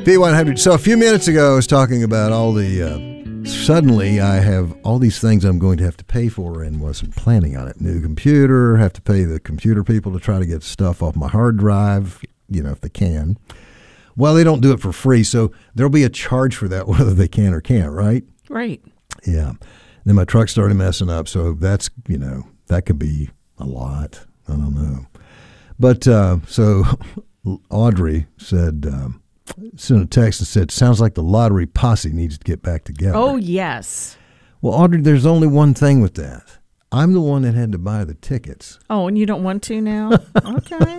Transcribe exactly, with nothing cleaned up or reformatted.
B one hundred. So a few minutes ago, I was talking about all the, uh, suddenly I have all these things I'm going to have to pay for and wasn't planning on it. New computer, have to pay the computer people to try to get stuff off my hard drive, you know, if they can. Well, they don't do it for free, so there'll be a charge for that whether they can or can't, right? Right. Yeah. Then my truck started messing up, so that's, you know, that could be a lot. I don't know. But uh, so Audrey said, um, sent a text and said, sounds like the lottery posse needs to get back together. Oh, yes. Well, Audrey, there's only one thing with that. I'm the one that had to buy the tickets. Oh, and you don't want to now? Okay.